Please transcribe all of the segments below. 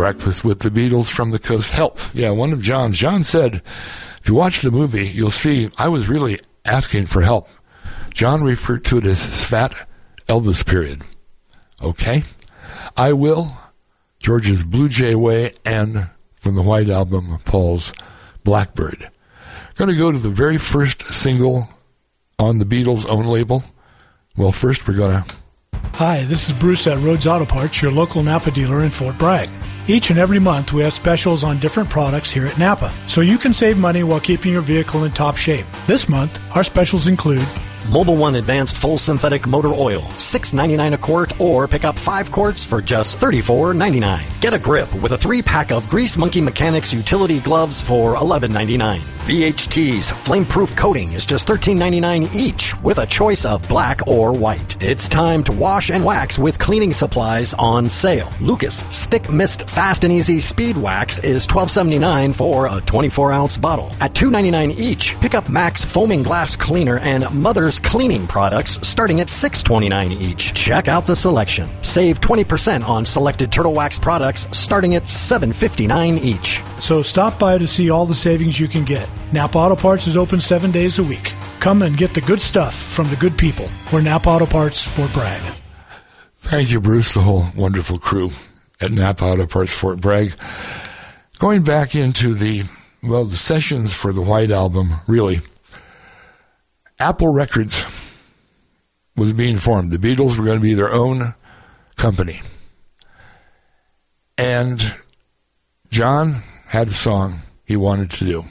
Breakfast with the Beatles from the Coast. Help. Yeah, one of John's. John said, if you watch the movie, you'll see I was really asking for help. John referred to it as Svat Elvis period. Okay. I Will, George's Blue Jay Way, and from the White Album, Paul's Blackbird. Going to go to the very first single on the Beatles' own label. Well, first we're going to... Hi, this is Bruce at Rhodes Auto Parts, your local Napa dealer in Fort Bragg. Each and every month we have specials on different products here at Napa, so you can save money while keeping your vehicle in top shape. This month, our specials include Mobil 1 Advanced Full Synthetic Motor Oil, $6.99 a quart, or pick up 5 quarts for just $34.99. Get a grip with a 3-pack of Grease Monkey Mechanics utility gloves for $11.99. VHT's flame-proof coating is just $13.99 each, with a choice of black or white. It's time to wash and wax with cleaning supplies on sale. Lucas Stick Mist Fast and Easy Speed Wax is $12.79 for a 24-ounce bottle. At $2.99 each, pick up Max Foaming Glass Cleaner and Mother's Cleaning products starting at $6.29 each. Check out the selection. Save 20% on selected Turtle Wax products starting at $7.59 each. So stop by to see all the savings you can get. Napa Auto Parts is open 7 days a week. Come and get the good stuff from the good people. We're Napa Auto Parts, Fort Bragg. Thank you, Bruce, the whole wonderful crew at Napa Auto Parts, Fort Bragg. Going back into the sessions for the White Album, really, Apple Records was being formed. The Beatles were going to be their own company. And John had a song he wanted to do.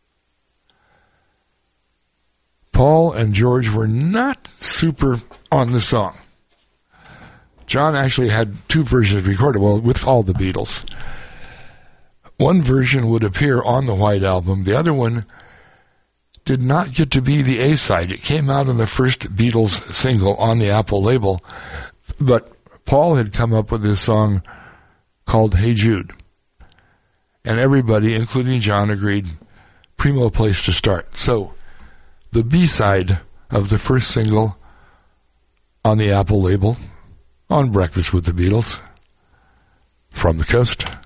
Paul and George were not super on the song. John actually had 2 versions recorded, with all the Beatles. One version would appear on the White Album. The other one did not get to be the A-side. It came out on the first Beatles single on the Apple label. But Paul had come up with this song called Hey Jude. And everybody, including John, agreed, primo place to start. So, the B-side of the first single on the Apple label, on Breakfast with the Beatles, from the Coast.